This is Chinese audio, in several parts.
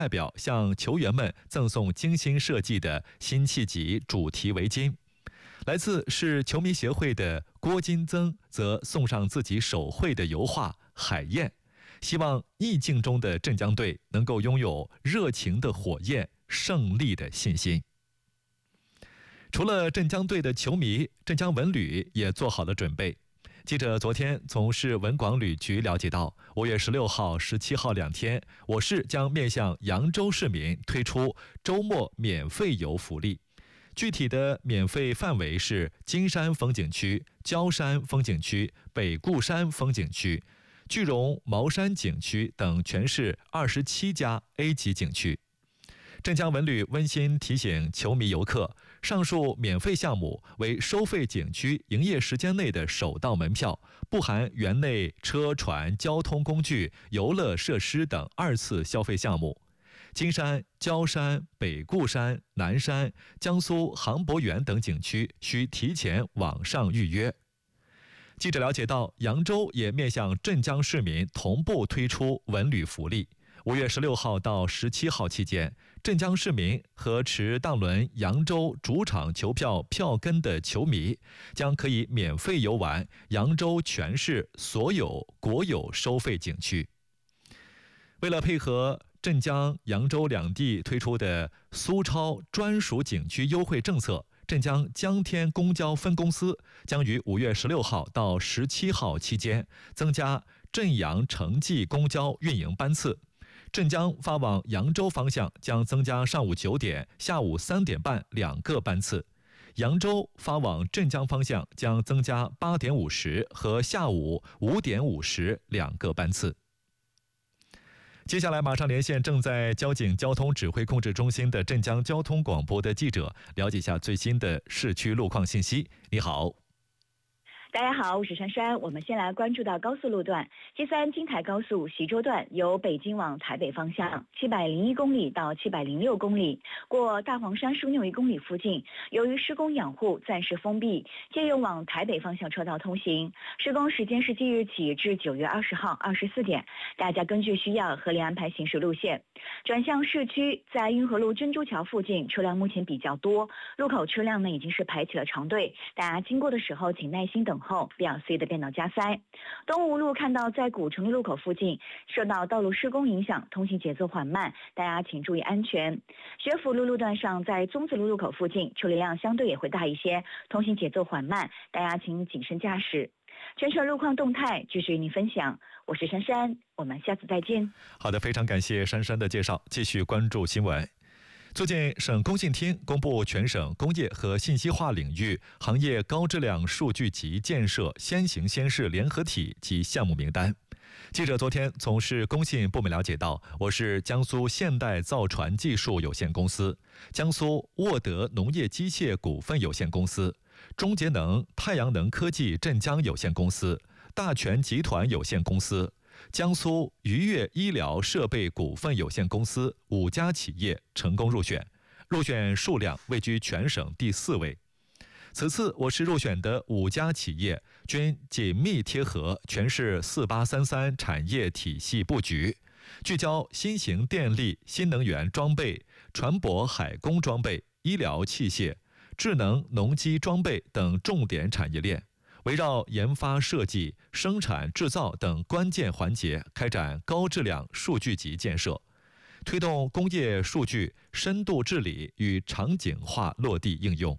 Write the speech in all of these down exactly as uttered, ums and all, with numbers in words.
代表向球员们赠送精心设计的辛弃疾主题围巾。来自市球迷协会的郭金增则送上自己手绘的油画《海燕》，希望逆境中的镇江队能够拥有热情的火焰、胜利的信心。除了镇江队的球迷，镇江文旅也做好了准备。记者昨天从市文广旅局了解到，五月十六号、十七号两天，我市将面向扬州市民推出周末免费游福利。具体的免费范围是金山风景区、焦山风景区、北固山风景区、句容茅山景区等全市二十七家 A 级景区。镇江文旅温馨提醒球迷游客，上述免费项目为收费景区营业时间内的首道门票，不含园内车船交通工具、游乐设施等二次消费项目。金山、焦山、北固山、南山、江苏航博园等景区需提前网上预约。记者了解到，扬州也面向镇江市民同步推出文旅福利。五月十六号到十七号期间，镇江市民和持当轮扬州主场球票票根的球迷将可以免费游玩扬州全市所有国有收费景区。为了配合镇江、扬州两地推出的苏超专属景区优惠政策，镇江江天公交分公司将于五月十六号到十七号期间增加镇扬城际公交运营班次。镇江发往扬州方向将增加上午九点、下午三点半两个班次；扬州发往镇江方向将增加八点五十和下午五点五十两个班次。接下来马上连线正在交警交通指挥控制中心的镇江交通广播的记者，了解一下最新的市区路况信息。你好。 大家好，我是珊珊。我们先来关注到高速路段 G 三 京台高速徐州段，由北京往台北方向七百零一公里到七百零六公里，过大黄山枢纽一公里附近，由于施工养护暂时封闭，借用往台北方向车道通行。施工时间是即日起至九月二十号二十四点，大家根据需要合理安排行驶路线。转向市区，在运河路珍珠桥附近车辆目前比较多，路口车辆呢已经是排起了长队，大家经过的时候请耐心等候，不要随意的变道加塞。东吴路看到在古城路路口附近受到道路施工影响，通行节奏缓慢，大家请注意安全。学府路路段上在宗子路路口附近车流量相对也会大一些，通行节奏缓慢，大家请谨慎驾驶。全程路况动态继续与您分享，我是珊珊，我们下次再见。 好的，非常感谢珊珊的介绍，继续关注新闻。最近，省工信厅公布全省工业和信息化领域行业高质量数据集建设先行先试联合体及项目名单。记者昨天从市工信部门了解到，我市江苏现代造船技术有限公司、江苏沃德农业机械股份有限公司、中节能太阳能科技镇江有限公司、大全集团有限公司、江苏愉悦医疗设备股份有限公司五家企业成功入选，入选数量位居全省第四位。此次我市入选的五家企业均紧密贴合全市四八三三产业体系布局，聚焦新型电力、新能源装备、船舶海工装备、医疗器械、智能农机装备等重点产业链，围绕研发设计、生产制造等关键环节开展高质量数据集建设，推动工业数据深度治理与场景化落地应用。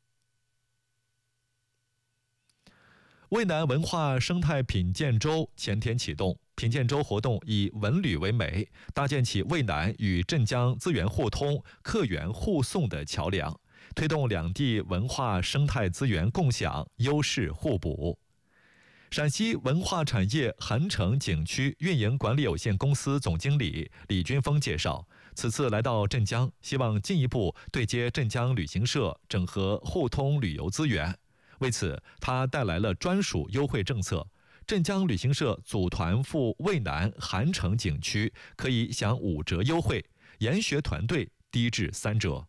渭南文化生态品鉴周前天启动，品鉴周活动以文旅为美，搭建起渭南与镇江资源互通、客源互送的桥梁，推动两地文化生态资源共享、优势互补。陕西文化产业韩城景区运营管理有限公司总经理李军峰介绍，此次来到镇江，希望进一步对接镇江旅行社，整合互通旅游资源。为此，他带来了专属优惠政策，镇江旅行社组团赴渭南韩城景区可以享五折优惠，研学团队低至三折。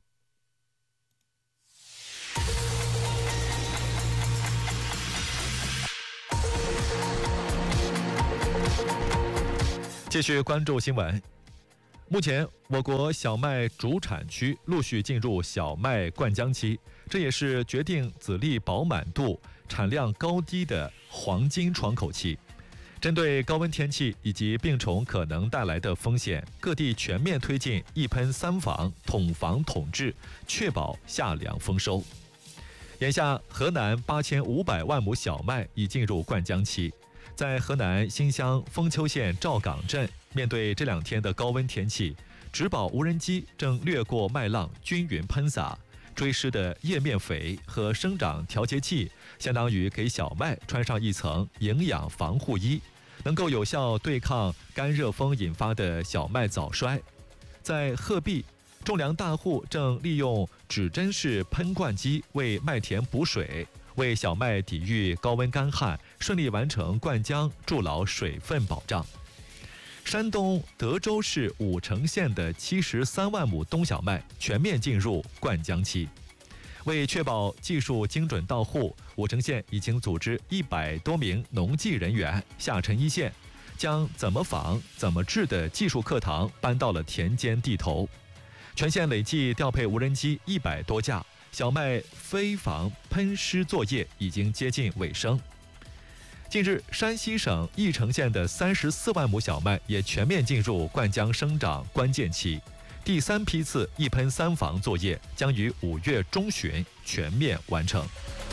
继续关注新闻。 目前，我国小麦主产区陆续进入小麦灌浆期，这也是决定籽粒饱满度、产量高低的黄金窗口期。针对高温天气以及病虫可能带来的风险，各地全面推进一喷三防、统防统治，确保夏粮丰收。眼下，河南八千五百万亩小麦已进入灌浆期。在河南新乡丰丘县赵岗镇，面对这两天的高温天气，植保无人机正掠过麦浪均匀喷洒，追施的叶面肥和生长调节剂相当于给小麦穿上一层营养防护衣，能够有效对抗干热风引发的小麦早衰。在鹤壁，种粮大户正利用指针式喷灌机为麦田补水，为小麦抵御高温干旱，顺利完成灌浆，筑牢水分保障。山东德州市武城县的七十三万亩冬小麦全面进入灌浆期。为确保技术精准到户，武城县已经组织一百多名农技人员下沉一线，将怎么防、怎么治的技术课堂搬到了田间地头。全县累计调配无人机一百多架，小麦飞防喷施作业已经接近尾声。近日，山西省翼城县的三十四万亩小麦也全面进入灌浆生长关键期，第三批次一喷三防作业将于五月中旬全面完成。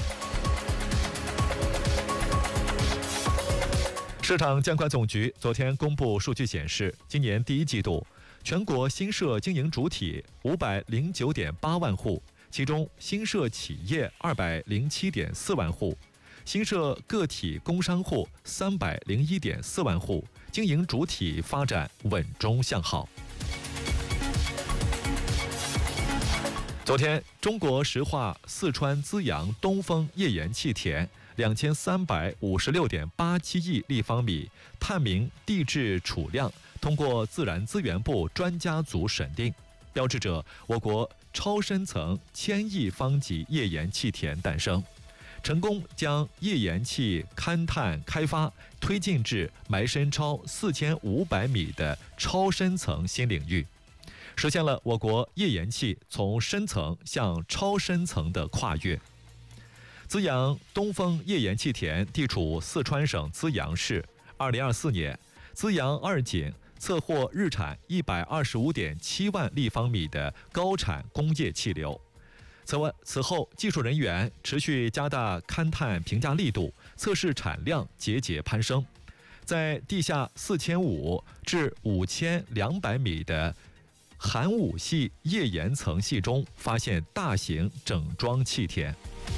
市场监管总局昨天公布数据显示，今年第一季度，全国新设经营主体五百零九点八万户，其中新设企业二百零七点四万户。新设个体工商户三百零一点四万户，经营主体发展稳中向好。昨天，中国石化四川资阳东风页岩气田两千三百五十六点八七亿立方米探明地质储量通过自然资源部专家组审定，标志着我国超深层千亿方级页岩气田诞生。成功将页岩气勘探开发推进至埋深超四千五百米的超深层新领域，实现了我国页岩气从深层向超深层的跨越。资阳东风页岩气田地处四川省资阳市，二零二四年，资阳二井测获日产一百二十五点七万立方米的高产工业气流。此外，此后技术人员持续加大勘探评价力度，测试产量节节攀升，在地下四千五至五千两百米的寒武系页岩层系中发现大型整装气田。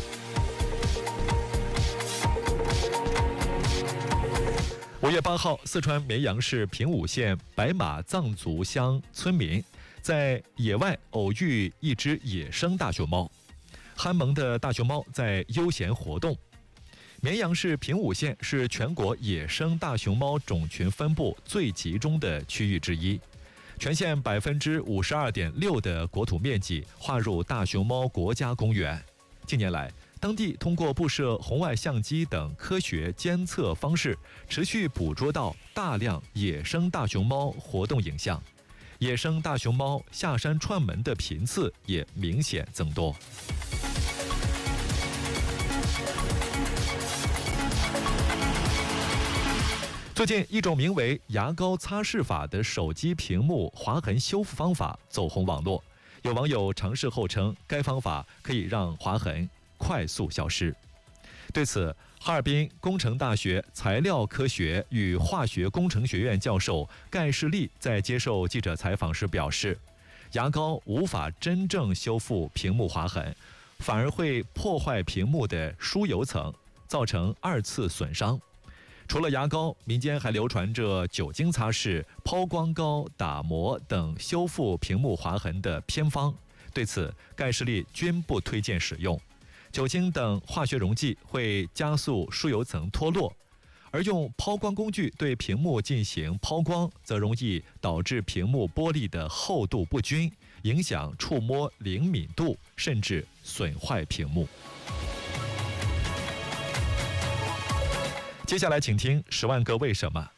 五月八号，四川绵阳市平武县白马藏族乡村民在野外偶遇一只野生大熊猫，憨萌的大熊猫在悠闲活动。绵阳市平武县是全国野生大熊猫种群分布最集中的区域之一，全县百分之五十二点六的国土面积划入大熊猫国家公园。近年来，当地通过布设红外相机等科学监测方式，持续捕捉到大量野生大熊猫活动影像。野生大熊猫下山串门的频次也明显增多。最近，一种名为牙膏擦拭法的手机屏幕划痕修复方法走红网络，有网友尝试后称，该方法可以让划痕快速消失。对此，哈尔滨工程大学材料科学与化学工程学院教授盖世立在接受记者采访时表示，牙膏无法真正修复屏幕划痕，反而会破坏屏幕的疏油层，造成二次损伤。除了牙膏，民间还流传着酒精擦拭、抛光膏打磨等修复屏幕划痕的偏方，对此，盖世立均不推荐使用。酒精等化学溶剂会加速疏油层脱落，而用抛光工具对屏幕进行抛光，则容易导致屏幕玻璃的厚度不均，影响触摸灵敏度，甚至损坏屏幕。接下来请听《十万个为什么》。